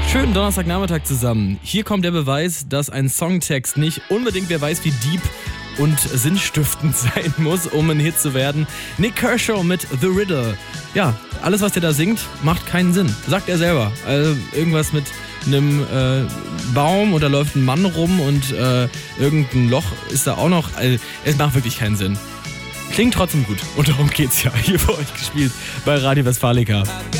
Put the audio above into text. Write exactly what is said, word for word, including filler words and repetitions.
Schönen Donnerstagnachmittag zusammen. Hier kommt der Beweis, dass ein Songtext nicht unbedingt wer weiß wie deep und sinnstiftend sein muss, um ein Hit zu werden. Nick Kershaw mit The Riddle. Ja, alles was der da singt, macht keinen Sinn. Sagt er selber. Also irgendwas mit einem äh, Baum und da läuft ein Mann rum und äh, irgendein Loch ist da auch noch. Also, es macht wirklich keinen Sinn. Klingt trotzdem gut. Und darum geht's ja. Hier für euch gespielt bei Radio Westfalica.